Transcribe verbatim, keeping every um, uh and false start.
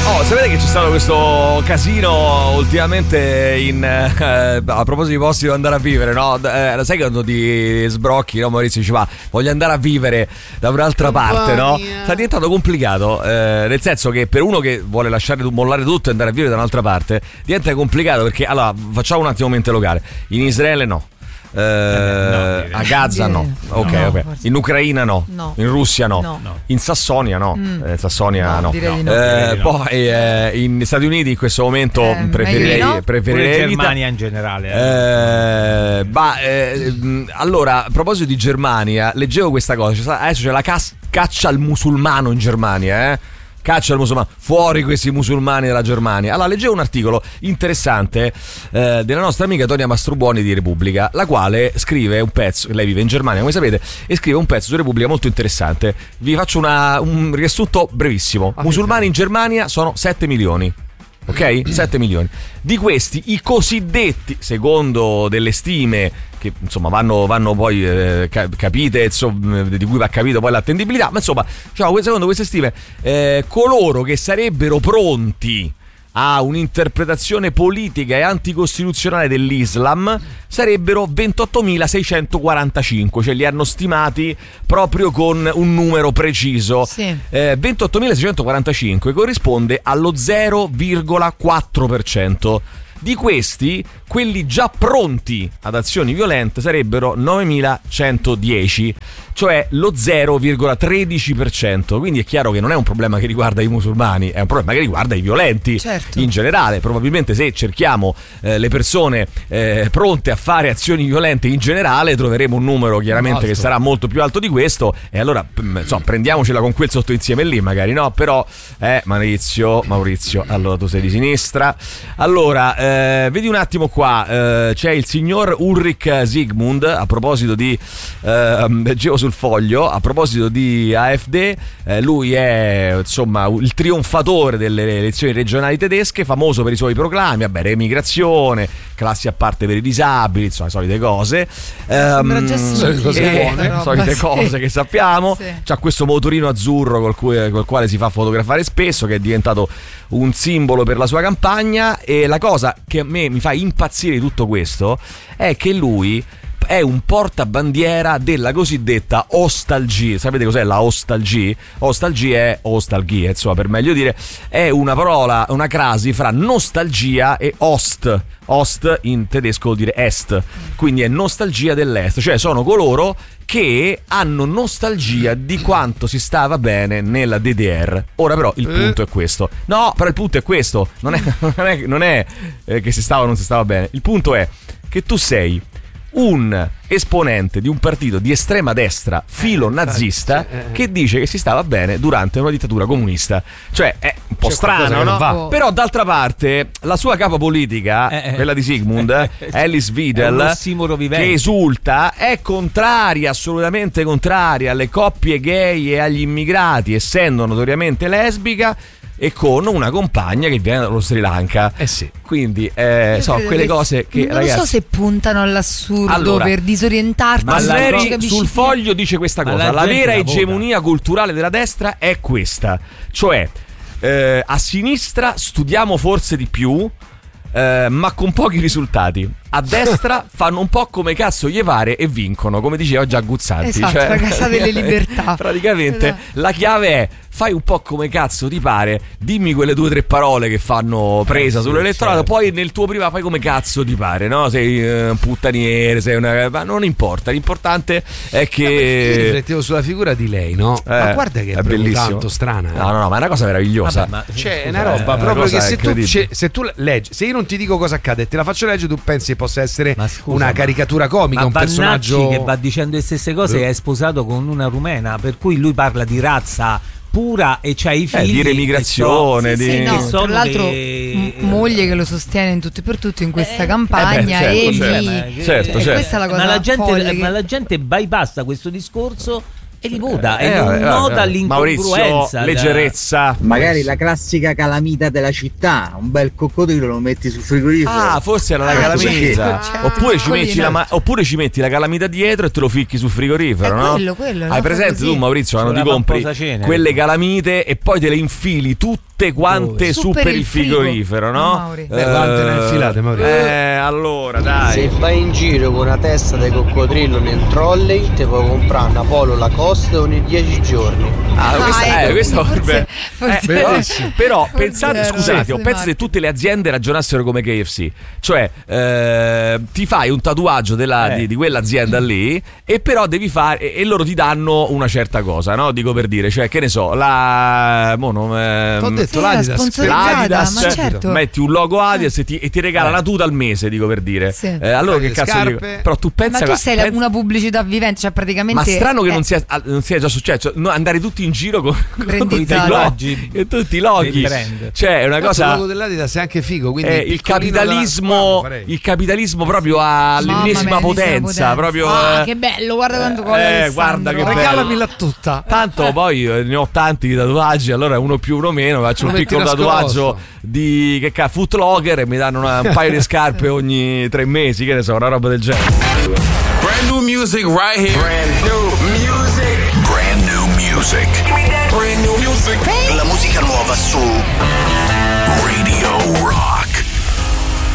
Oh, sapete che c'è stato questo casino ultimamente in eh, a proposito di posti dove andare a vivere, no? Eh, sai quando ti sbrocchi, no? Maurizio diceva voglio andare a vivere da un'altra parte, no? Sta diventando complicato, eh, nel senso che per uno che vuole lasciare mollare tutto e andare a vivere da un'altra parte diventa complicato, perché allora facciamo un attimo mente locale. In Israele no. Eh, no, a Gaza no, ok, no, ok. In Ucraina no. No. In Russia no. No. No. In Sassonia no, Mm. eh, Sassonia No, no, direi di no. Eh, Direi poi eh, in Stati Uniti in questo momento Eh, preferirei, meglio di no. preferirei Pure vita. Germania in generale. Eh. Eh, bah, eh, mh, allora, a proposito di Germania, leggevo questa cosa. C'è stata- adesso c'è la cas- caccia al musulmano in Germania, eh? Caccia al musulmano, fuori questi musulmani della Germania. Allora, leggevo un articolo interessante eh, della nostra amica Tonia Mastrobuoni di Repubblica, la quale scrive un pezzo, lei vive in Germania come sapete, e scrive un pezzo su Repubblica molto interessante. Vi faccio una, un riassunto brevissimo. Musulmani in Germania sono sette milioni. Ok? sette milioni. Di questi, i cosiddetti, secondo delle stime che insomma vanno, vanno poi eh, capite, insomma, di cui va capito poi l'attendibilità, ma insomma, diciamo, secondo queste stime, eh, coloro che sarebbero pronti a un'interpretazione politica e anticostituzionale dell'Islam sarebbero ventottomilaseicentoquarantacinque, cioè li hanno stimati proprio con un numero preciso. Sì. eh, ventottomilaseicentoquarantacinque corrisponde allo zero virgola quattro per cento. Di questi, quelli già pronti ad azioni violente sarebbero novemilacentodieci, cioè lo zero virgola tredici per cento. Quindi è chiaro che non è un problema che riguarda i musulmani, è un problema che riguarda i violenti. Certo. In generale. Probabilmente se cerchiamo eh, le persone eh, pronte a fare azioni violente in generale, troveremo un numero chiaramente Alto. che sarà molto più alto di questo, e allora p- insomma, prendiamocela con quel sottoinsieme lì magari, no? Però eh, Maurizio, Maurizio, allora tu sei di sinistra. Allora eh, vedi un attimo qua, eh, c'è il signor Ulrich Zygmunt, a proposito di eh, leggevo sul Foglio, a proposito di AfD, eh, lui è insomma il trionfatore delle elezioni regionali tedesche, famoso per i suoi proclami, vabbè, remigrazione, classi a parte per i disabili, insomma, solite cose. Sembra già Ehm, simile, cose eh, buone, roba, solite sì. cose che sappiamo. Sì. C'ha questo motorino azzurro col, cui, col quale si fa fotografare spesso, che è diventato un simbolo per la sua campagna, e la cosa che a me mi fa impazzire di tutto questo è che lui è un portabandiera della cosiddetta ostalgie. Sapete cos'è la ostalgie? Ostalgie è ostalgie, insomma, per meglio dire, è una parola, una crasi fra nostalgia e Ost. Ost in tedesco vuol dire est, quindi è nostalgia dell'est, cioè sono coloro che hanno nostalgia di quanto si stava bene nella D D R. Ora però il punto è questo. No, però il punto è questo. Non è, non è, non è eh, che si stava o non si stava bene. Il punto è che tu sei un esponente di un partito di estrema destra filo nazista che dice che si stava bene durante una dittatura comunista. Cioè è un po' C'è qualcosa strano, che non no? va. Però d'altra parte la sua capa politica, Eh, eh. quella di Zygmunt, Alice È un Weidel, ossimoro vivente. che esulta, è contraria, assolutamente contraria alle coppie gay e agli immigrati, essendo notoriamente lesbica e con una compagna che viene dallo Sri Lanka. Eh sì. Quindi eh, Io so credo quelle che- cose che non ragazzi, lo so se puntano all'assurdo Allora, per disorientarti. ma se non Sleri capisci sul più. Foglio dice questa Ma cosa: la la, gente vera la vota. egemonia culturale della destra è questa, cioè eh, a sinistra studiamo forse di più, eh, ma con pochi risultati. A destra fanno un po' come cazzo gli pare e vincono, come diceva già Guzzanti. Esatto, cioè, la casa delle libertà. Praticamente Esatto. la chiave è: fai un po' come cazzo ti pare, dimmi quelle due o tre parole che fanno presa Eh sì, sull'elettorato, certo. poi nel tuo privato fai come cazzo ti pare, no? Sei eh, un puttaniere, sei una... ma non importa, l'importante è Io che... riflettevo sulla figura di lei, no? Eh, ma guarda che è, è proprio bellissimo. tanto strana. eh. No, no, no, ma è una cosa meravigliosa. Vabbè, ma Cioè, è scusa, una roba eh, proprio cosa che se tu, incredibile. ce- se tu leggi, se io non ti dico cosa accade e te la faccio leggere, tu pensi che possa essere Ma scusa, una ma- caricatura comica, ma un Bannacci personaggio che va dicendo le stesse cose è sposato con una rumena, per cui lui parla di razza pura e c'ha i figli di remigrazione, che so- di- Sì, che no, sono tra l'altro dei- m- moglie che lo sostiene in tutto e per tutto in questa Eh, campagna eh beh, certo, e certo. mi- ma che- Certo, e certo. questa è la cosa ma la gente, folle che- ma la gente bypassa questo discorso e li vota Eh, e non eh, nota eh, l'incongruenza. Maurizio, leggerezza. Magari la classica calamita della città, un bel coccodrillo lo metti sul frigorifero. Ah, forse era la Ah, calamita. sì. Oppure, ci Piccolina. metti la ma- oppure ci metti la calamita dietro e te lo ficchi sul frigorifero, È no? quello, quello, no? Hai presente Così. tu, Maurizio, quando C'è ti una compri pamposa cena. quelle calamite e poi te le infili tutte tutte quante Su su per per il il frigo. frigorifero, no? Mauri. Beh, quante ne hai infilate, Mauri? Eh, allora, Se dai. vai in giro con una testa di coccodrillo nel trolley, ti puoi comprare una Polo Lacoste ogni dieci giorni. Ah, Ah, questa, ecco, eh, questa quindi vorrebbe- forse- eh, però, forse- però forse pensate, era scusate, questo oh, il pensa se marketing. tutte le aziende ragionassero come K F C, cioè eh, ti fai un tatuaggio della- Eh. di, di quell'azienda lì e però devi fare e, e loro ti danno una certa cosa, no? Dico per dire, cioè che ne so, la mo non, ehm, T'ho detto Sì, la l'Adidas. sponsorizzata, l'Adidas, ma certo. metti un logo Adidas e ti, e ti regala una tuta al mese, dico per dire. Sì. Eh, allora che Le cazzo scarpe. dico? Però tu pensa Ma tu che- sei la- pensa- una pubblicità vivente, cioè praticamente. ma strano che eh, non sia, non sia già successo, no, andare tutti in giro con, con Brandizzato. i loghi e tutti i loghi. Del brand. Cioè, è una Cazzo, il cosa. logo dell'Adidas è anche figo, quindi eh, il piccolino capitalismo, dalla- farei. il capitalismo proprio Mamma all'ennesima mia, potenza, l'ennesima proprio. Ah, eh, che bello, guarda quanto eh, colla Alessandro. guarda che bello. Regalamela tutta. Tanto poi eh, ne ho tanti di tatuaggi, allora uno più uno meno, faccio Lo un metti piccolo nascosto. tatuaggio di che cazzo, Footlocker e mi danno una- un paio di scarpe ogni tre mesi, che ne so, una roba del genere. Brand new music right here. Brand new music. Brand new music. Brand new music.